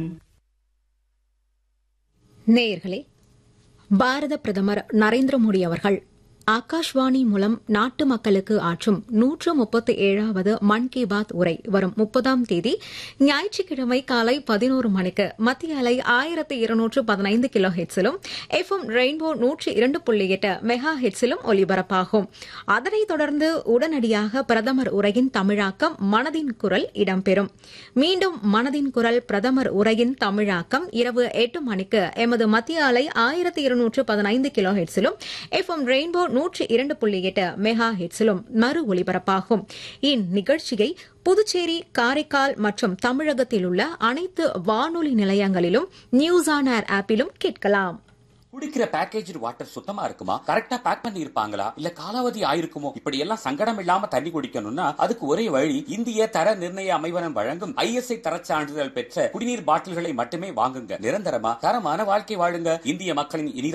நேயர்களே, பாரத பிரதமர் நரேந்திர மோடி அவர்கள் ஆகாஷ்வாணி மூலம் நாட்டு மக்களுக்கு ஆற்றும் 137வது மன் கி பாத் உரை வரும் 30ஆம் தேதி ஞாயிற்றுக்கிழமை காலை 11 மணிக்கு மத்திய அலை 1215 கிலோ ஹெட்ஸிலும் எஃப்எம் ரெயின்போ 102.8 மெகா ஹெட்ஸிலும் ஒலிபரப்பாகும். அதனைத் தொடர்ந்து உடனடியாக பிரதமர் உரையின் தமிழாக்கம் மனதின் குரல் இடம்பெறும். மீண்டும் மனதின் குரல் பிரதமர் உரையின் தமிழாக்கம் இரவு 8 மணிக்கு எமது மத்திய அலை 1215 கிலோ ஹெட்ஸிலும் எஃப்எம் ரெயின்போ 102.8 மெகா ஹெட்ஸிலும் மறு ஒலிபரப்பாகும். இந்நிகழ்ச்சியை புதுச்சேரி, காரைக்கால் மற்றும் தமிழகத்தில் உள்ள அனைத்து வானொலி நிலையங்களிலும் நியூஸ் ஆன் ஏர் ஆப்பிலும் கேட்கலாம். குடிக்கிற பேக்கேஜ் வாட்டர் சுத்தமா இருக்குமா, கரெக்டா பேக் பண்ணி இருப்பாங்களா, இல்ல காலாவதி ஆயிருக்குமோ, இப்படி எல்லாம் சங்கடம் இல்லாம தண்ணி குடிக்கணும்னா அதுக்கு ஒரே வழி இந்திய தர நிர்ணய அமைவனம் வழங்கும் ISI தரச் சான்றிதழ் பெற்ற குடிநீர் பாட்டில்களை மட்டுமே வாங்குங்க. நிரந்தரமா தரமான வாழ்க்கை வாழுங்க. இந்திய மக்களின்